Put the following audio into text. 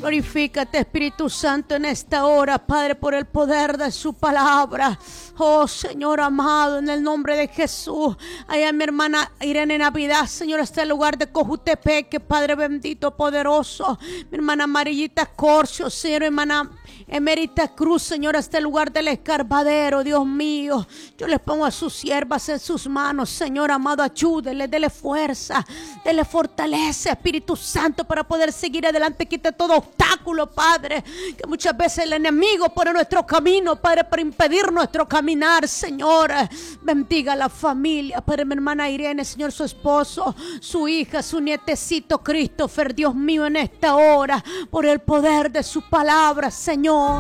Glorifícate, Espíritu Santo, en esta hora, Padre, por el poder de su palabra. Oh, Señor amado, en el nombre de Jesús. Allá mi hermana Irene Navidad, Señor, este lugar de Cojutepeque, Padre bendito, poderoso. Mi hermana Amarillita Corcio, Señor, hermana Emerita Cruz, Señor, este lugar del Escarbadero, Dios mío. Yo les pongo a sus siervas en sus manos, Señor amado, ayúdele, dele fuerza, dele fortaleza, Espíritu Santo, para poder seguir adelante. Quite todo obstáculo, Padre, que muchas veces el enemigo pone en nuestro camino, Padre, para impedir nuestro caminar, Señor. Bendiga la familia, Padre, mi hermana Irene, Señor, su esposo, su hija, su nietecito Christopher, Dios mío, en esta hora, por el poder de su palabra, Señor.